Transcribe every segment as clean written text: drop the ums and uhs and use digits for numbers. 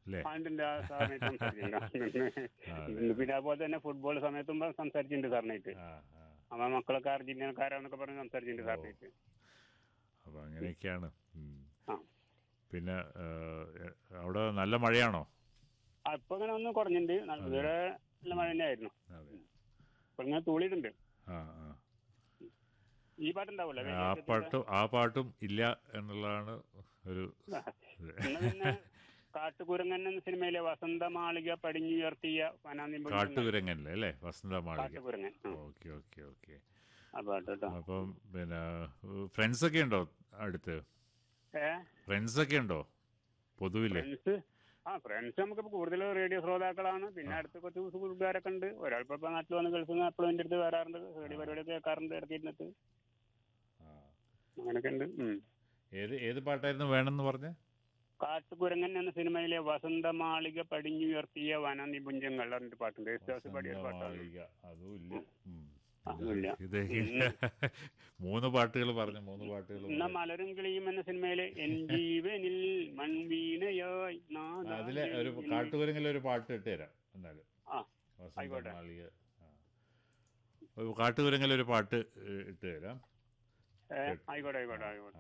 അല്ലേ? അതിന്റെ ആ സാറിനായിട്ട് സംസാരിച്ചിട്ടുണ്ട്. പിന്നെ അതുപോലെ തന്നെ ഫുട്ബോൾ സമയത്തും സംസാരിച്ചിട്ടുണ്ട് സാറിനായിട്ട്. ആ ആ അമ്മ മക്കളൊക്കെ അർജന്റീനക്കാരാന്നൊക്കെ പറഞ്ഞ് സംസാരിച്ചിട്ടുണ്ട് സാറിനായിട്ട്. അപ്പോൾ അങ്ങനെയൊക്കെയാണ്. ആ പിന്നെ അവിടെ നല്ല മഴയാണോ? ഇപ്പൊ ഇങ്ങനെ ഒന്ന് കുറഞ്ഞിട്ടുണ്ട്. ഇതുവരെ നല്ല മഴ തന്നെയായിരുന്നു. അതെ. ഇപ്പൊ ഇങ്ങനെ തൂളിയിട്ടുണ്ട്. ആ ആ ഈ പാട്ടുണ്ടാവൂല്ലോ ആ പാട്ടും ഇല്ല എന്നുള്ളതാണ് ഒരു പിന്നെ കാട്ടുകുരങ്ങൻ എന്ന സിനിമയിലെ വസന്തമാളിക പടിഞ്ഞുയർത്തിയ കാട്ടുകുരങ്ങല്ലേ അല്ലേ? വസന്തമാളിക. കാട്ടുകുരങ്ങൻ. Okay okay okay. ആ പാട്ട് കേട്ടോ. അപ്പം പിന്നെ ഫ്രണ്ട്സൊക്കെ ഉണ്ടോ അടുത്ത്? ഫ്രണ്ട്സൊക്കെ ഉണ്ടോ പൊതുവിലെ? ഫ്രണ്ട്സ് നമുക്കിപ്പോൾ കൂടുതൽ റേഡിയോ ശ്രോതാക്കളാണ്. പിന്നെ അടുത്ത് കുറച്ച് കൂട്ടുകാരൊക്കെ ഉണ്ട്. ഒരാളിപ്പോൾ നാട്ടിൽ വന്ന് ഗൾഫിൽ നിന്ന് എപ്പോഴും എൻ്റെ അടുത്ത് വരാറുണ്ട്. റേഡിയോ പരിപാടിയൊക്കെ കേൾക്കാറുണ്ട് ഇടയ്ക്കിരുന്നിട്ട്. അങ്ങനെയൊക്കെ ഉണ്ട്. ഏത് പാട്ടായിരുന്നു വേണമെന്ന് പറഞ്ഞ? കാട്ടുകുരങ്ങൻ എന്ന സിനിമയിലെ വസന്തമാളിക പടിഞ്ഞുയർത്തിയ വനനിപുഞ്ചങ്ങൾ പറഞ്ഞിട്ട് പാട്ടുണ്ട്. പാടിയ പാട്ടാണ്. അതുമില്ല. മൂന്ന് പാട്ടുകൾ പറഞ്ഞു. 3 പാട്ടുകൾ. എന്നാ മലരും കിളിയും എന്ന സിനിമയിലെ എൻ ജീവനിൽ മൺവീണയായി അതിലെ ഒരു കാട്ടുകുരങ്ങിലെ ഒരു പാട്ട് ഇട്ട് തരാം എന്നാലും. ആയിക്കോട്ടെ. കാട്ടുകുരങ്ങിലെ ഒരു പാട്ട് ഇട്ട് തരാം. ആയിക്കോട്ടെ ആയിക്കോട്ടെ ആയിക്കോട്ടെ.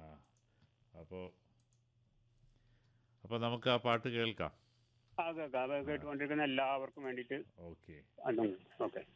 അപ്പോൾ നമുക്ക് ആ പാട്ട് കേൾക്കാം. കേട്ടുകൊണ്ടിരിക്കുന്ന എല്ലാവർക്കും വേണ്ടിയിട്ട്. Okay okay.